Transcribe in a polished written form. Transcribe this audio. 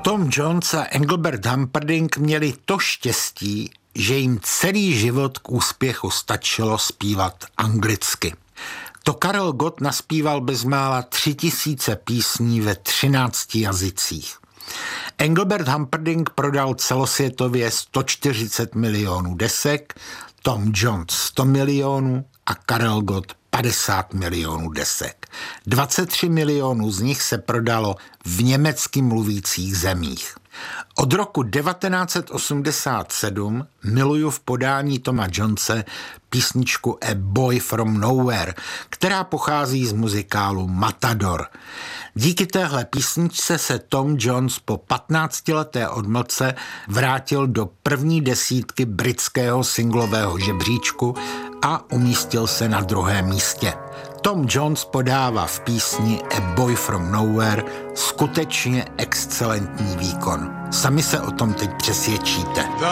Tom Jones a Engelbert Humperdinck měli to štěstí, že jim celý život k úspěchu stačilo zpívat anglicky. To Karel Gott naspíval bezmála 3000 písní ve 13 jazycích. Engelbert Humperdinck prodal celosvětově 140 milionů desek, Tom Jones 100 milionů a Karel Gott 50 milionů desek. 23 milionů z nich se prodalo v německy mluvících zemích. Od roku 1987 miluju v podání Toma Jonese písničku A Boy from Nowhere, která pochází z muzikálu Matador. Díky téhle písničce se Tom Jones po 15leté odmlce vrátil do první desítky britského singlového žebříčku a umístil se na 2. místě. Tom Jones podává v písni A Boy from Nowhere skutečně excelentní výkon. Sami se o tom teď přesvědčíte.